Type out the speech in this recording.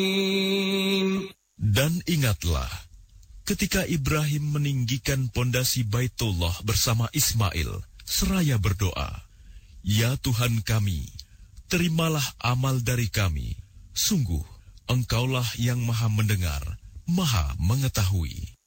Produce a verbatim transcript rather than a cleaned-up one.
Dan ingatlah, ketika Ibrahim meninggikan pondasi Baitullah bersama Ismail, seraya berdoa, "Ya Tuhan kami, terimalah amal dari kami. Sungguh, Engkaulah yang Maha Mendengar, Maha Mengetahui."